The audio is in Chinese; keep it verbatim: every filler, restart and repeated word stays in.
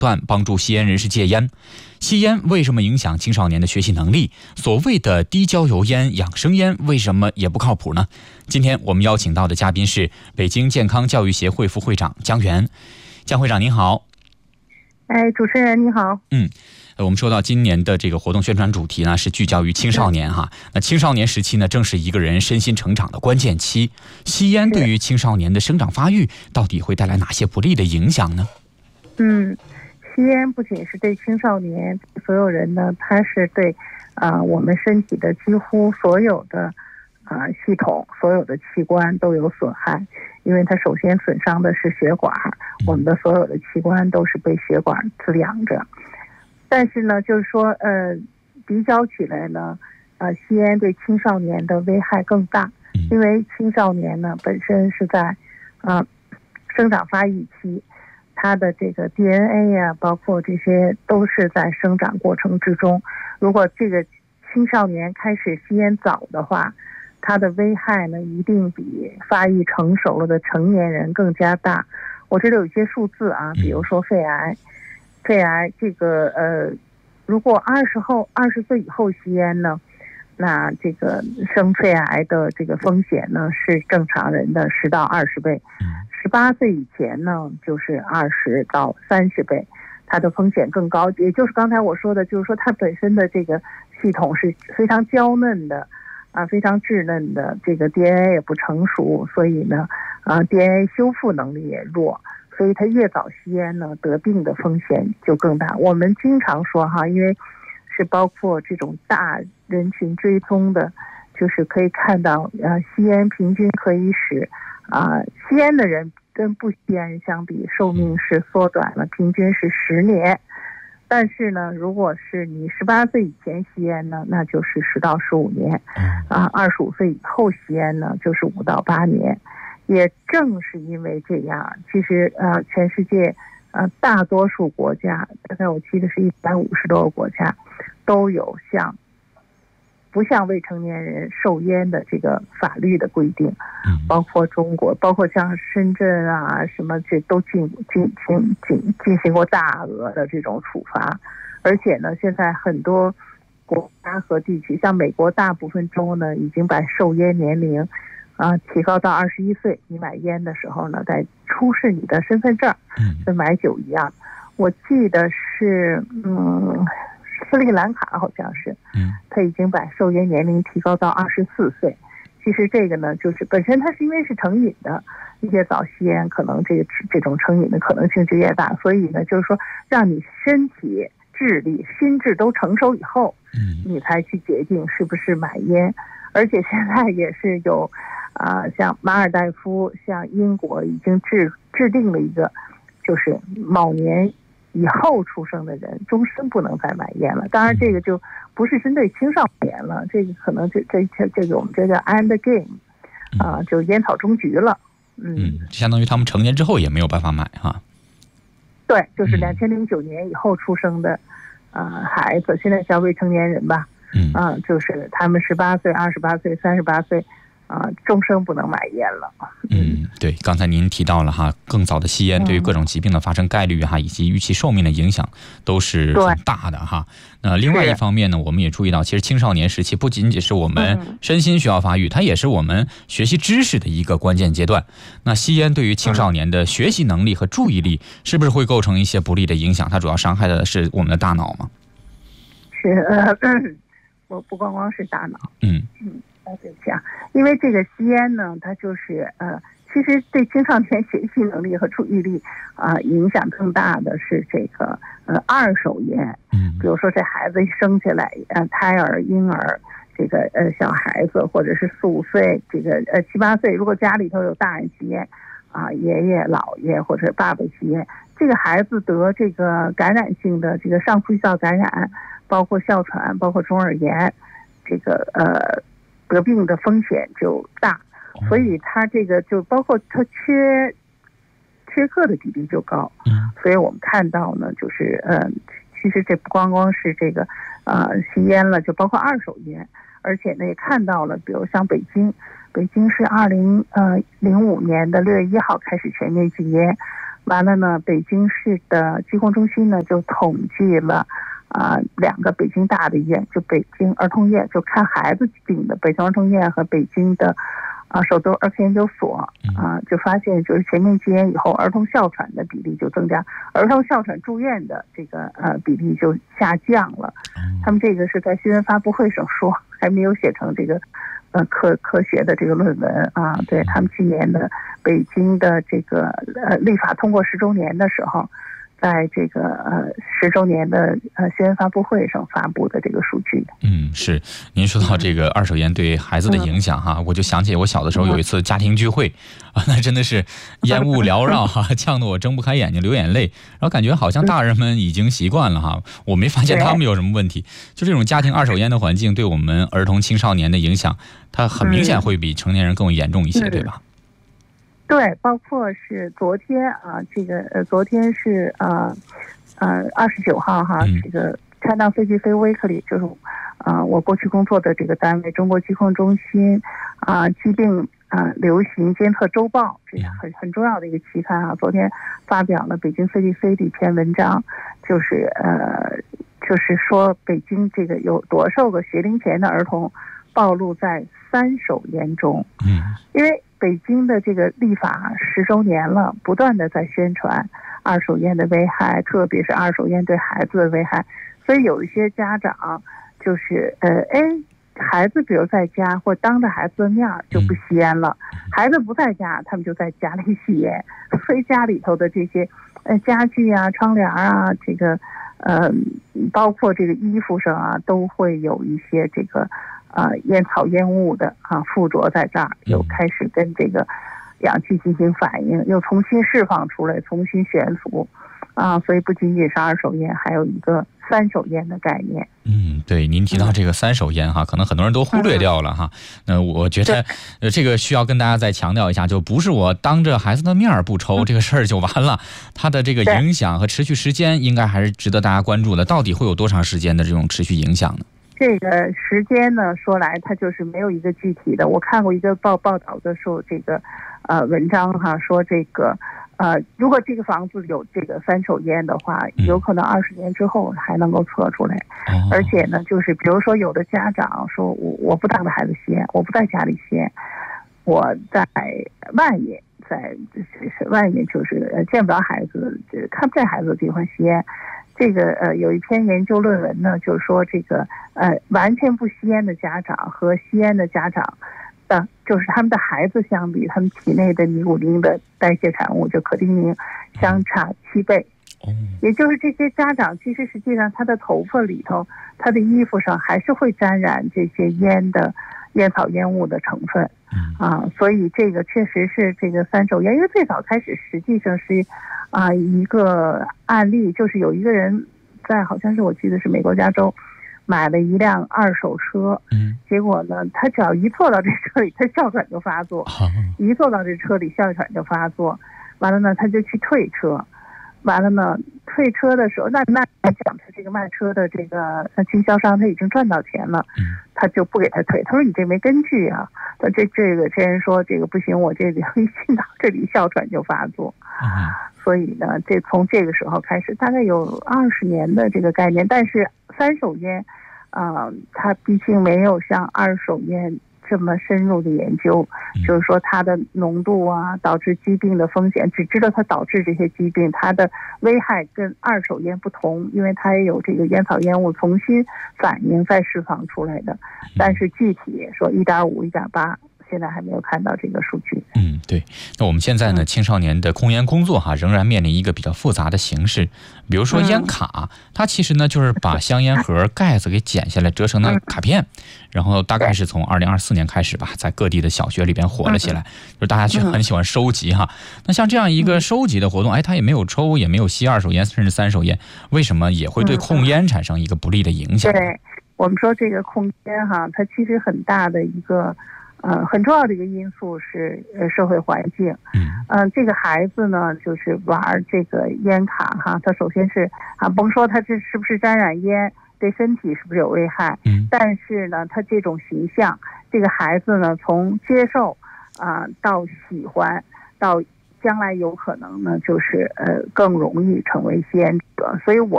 段帮助吸烟人士戒烟。吸烟为什么影响青少年的学习能力？所谓的低焦油烟、养生烟为什么也不靠谱呢？今天我们邀请到的嘉宾是北京健康教育协会副会长姜元。姜会长您好。 哎，主持人你好。 嗯，我们说到今年的这个活动宣传主题呢，是聚焦于青少年哈。那青少年时期呢，正是一个人身心成长的关键期。吸烟对于青少年的生长发育，到底会带来哪些不利的影响呢？ 嗯，吸烟不仅是对青少年，所有人呢，它是对啊、呃、我们身体的几乎所有的啊、呃、系统、所有的器官都有损害。因为它首先损伤的是血管，我们的所有的器官都是被血管滋养着。但是呢，就是说，呃，比较起来呢，呃，吸烟对青少年的危害更大，因为青少年呢本身是在啊、呃、生长发育期，它的这个 D N A 呀、啊，包括这些都是在生长过程之中。如果这个青少年开始吸烟早的话，它的危害呢，一定比发育成熟了的成年人更加大。我这里有一些数字啊，比如说肺癌，肺癌这个呃，如果二十后二十岁以后吸烟呢，那这个生肺癌的这个风险呢是正常人的十到二十倍，十八岁以前呢就是二十到三十倍，它的风险更高。也就是刚才我说的，就是说它本身的这个系统是非常娇嫩的。啊，非常稚嫩的，这个 D N A 也不成熟，所以呢，啊 D N A 修复能力也弱，所以它越早吸烟呢，得病的风险就更大。我们经常说哈，因为是包括这种大人群追踪的，就是可以看到，呃，吸烟平均可以使啊、呃，吸烟的人跟不吸烟人相比，寿命是缩短了，平均是十年。但是呢，如果是你十八岁以前吸烟呢，那就是十到十五年，啊，二十五岁以后吸烟呢，就是五到八年。也正是因为这样，其实呃，全世界呃大多数国家，大概我记得是一百五十多个国家，都有像不向未成年人售烟的这个法律的规定，包括中国，包括像深圳啊什么，这都进进进进进行过大额的这种处罚。而且呢，现在很多国家和地区，像美国大部分州呢，已经把售烟年龄啊提高到二十一岁。你买烟的时候呢，再出示你的身份证，跟买酒一样。我记得是嗯。斯里兰卡好像是，嗯，他已经把售烟年龄提高到二十四岁。其实这个呢，就是本身它是因为是成瘾的，越早吸烟，可能这个这种成瘾的可能性就越大。所以呢，就是说让你身体、智力、心智都成熟以后，嗯，你才去决定是不是买烟。而且现在也是有，啊、呃，像马尔代夫、像英国已经制制定了一个，就是某年以后出生的人终身不能再买烟了。当然这个就不是针对青少年了，这个可能这这这这个我们这叫 end game 啊、呃，就烟草终局了。嗯， 嗯，相当于他们成年之后也没有办法买哈。 对，就是两千零九年以后出生的啊、呃、孩子，现在叫未成年人吧。嗯，啊、呃，就是他们十八岁、二十八岁、三十八岁。啊，终生不能买烟了。 嗯，对，刚才您提到了哈，更早的吸烟对于各种疾病的发生概率哈，以及预期寿命的影响都是很大的哈。那另外一方面呢，我们也注意到，其实青少年时期不仅仅是我们身心需要发育，它也是我们学习知识的一个关键阶段。那吸烟对于青少年的学习能力和注意力，是不是会构成一些不利的影响？它主要伤害的是我们的大脑吗？ 是，呃，不不光光是大脑。嗯嗯。对不起啊，因为这个吸烟呢，它就是呃，其实对青少年学习能力和注意力啊、呃、影响更大的是这个呃二手烟。嗯，比如说这孩子一生下来，呃，胎儿、婴儿，这个呃小孩子或者是四五岁，这个呃七八岁，如果家里头有大人吸烟啊、呃，爷爷、姥爷或者爸爸吸烟，这个孩子得这个感染性的这个上呼吸道感染，包括哮喘，包括中耳炎，这个呃。得病的风险就大，所以他这个就包括他缺缺课的比例就高。嗯，所以我们看到呢，就是呃，其实这不光光是这个呃吸烟了，就包括二手烟，而且呢也看到了，比如像北京，北京是二零呃零五年的六月一号开始全面禁烟， 完了呢，北京市的疾控中心呢就统计了啊、呃、两个北京大的医院，就北京儿童医院，就看孩子病的北京儿童医院和北京的啊首都儿科研究所啊、呃，就发现就是全面禁烟以后，儿童哮喘的比例就增加，儿童哮喘住院的这个呃比例就下降了。他们这个是在新闻发布会上说，还没有写成这个呃科科学的这个论文啊。对，他们今年的北京的这个呃立法通过十周年的时候，在这个呃十周年的呃新闻发布会上发布的这个数据。 嗯，是。您说到这个二手烟对孩子的影响哈，嗯、我就想起我小的时候有一次家庭聚会、嗯、啊，那真的是烟雾缭绕哈，呛得我睁不开眼睛流眼泪，然后感觉好像大人们已经习惯了哈，我没发现他们有什么问题。就这种家庭二手烟的环境对我们儿童青少年的影响，它很明显会比成年人更严重一些， 嗯、 对吧？ 对，包括是昨天啊，这个呃，昨天是呃呃二十九号哈， 嗯、 这个 China 飞机飞 Weekly 就是啊、呃、我过去工作的这个单位中国疾控中心啊、呃、疾病啊、呃、流行监测周报，这是很很重要的一个期刊啊。昨天发表了北京飞机飞的一篇文章，就是呃就是说北京这个有多少个学龄前的儿童暴露在三手烟中。 嗯， 因为北京的这个立法十周年了，不断的在宣传二手烟的危害，特别是二手烟对孩子的危害，所以有一些家长就是呃，哎，孩子比如在家或当着孩子的面就不吸烟了，孩子不在家，他们就在家里吸烟，所以家里头的这些呃家具啊、窗帘啊，这个呃，包括这个衣服上啊，都会有一些这个。啊、呃，烟草烟雾的啊附着在这儿，又开始跟这个氧气进行反应，又重新释放出来，重新悬浮啊，所以不仅仅是二手烟，还有一个三手烟的概念。 嗯，对，您提到这个三手烟哈，可能很多人都忽略掉了哈。那、嗯、我觉得，呃，这个需要跟大家再强调一下，就不是我当着孩子的面不抽、嗯、这个事儿就完了，它的这个影响和持续时间应该还是值得大家关注的。到底会有多长时间的这种持续影响呢？ 这个时间呢，说来它就是没有一个具体的。我看过一个报报道的时候，这个呃文章哈说这个呃，如果这个房子有这个三手烟的话，有可能二十年之后还能够测出来。嗯、而且呢，就是比如说有的家长说我我不当着孩子吸烟，我不在家里吸烟，我在外面，在外面就是见不着孩子、看不见孩子的地方吸烟。这个呃有一篇研究论文呢，就是说这个呃完全不吸烟的家长和吸烟的家长的，就是他们的孩子相比，他们体内的尼古丁的代谢产物就可定宁相差七倍。也就是这些家长其实实际上他的头发里头、他的衣服上还是会沾染这些烟的烟草烟雾的成分啊，所以这个确实是这个三手烟，因为最早开始实际上是啊一个案例，就是有一个人在好像是我记得是美国加州买了一辆二手车，嗯，结果呢他只要一坐到这车里，他哮喘就发作，一坐到这车里哮喘就发作，完了呢他就去退车。完了呢，退车的时候，那那来讲，他这个卖车的这个经销商他已经赚到钱了，他就不给他退。他说你这没根据啊。他这这个这人说这个不行，我这里一进到这里哮喘就发作。嗯、所以呢，这从这个时候开始，大概有二十年的这个概念。但是三手烟，啊、呃，它毕竟没有像二手烟这么深入的研究，就是说它的浓度啊，导致疾病的风险，只知道它导致这些疾病，它的危害跟二手烟不同，因为它也有这个烟草烟雾重新反应再释放出来的。但是具体说一点五、一点八，现在还没有看到这个数据。 嗯，对。那我们现在呢，青少年的控烟工作哈，仍然面临一个比较复杂的形式。比如说烟卡，它其实呢就是把香烟盒盖子给剪下来，折成了卡片，然后大概是从二零二四年开始吧，在各地的小学里边火了起来，就是大家就很喜欢收集哈。那像这样一个收集的活动，哎，它也没有抽，也没有吸二手烟，甚至三手烟，为什么也会对控烟产生一个不利的影响？ 对，我们说这个控烟哈，它其实很大的一个。呃，很重要的一个因素是呃社会环境。嗯，呃，这个孩子呢，就是玩这个烟卡哈，他首先是啊，甭说他这是不是沾染烟，对身体是不是有危害，嗯，但是呢，他这种形象，这个孩子呢，从接受啊、呃、到喜欢到将来有可能呢就是呃更容易成为吸烟者。所以我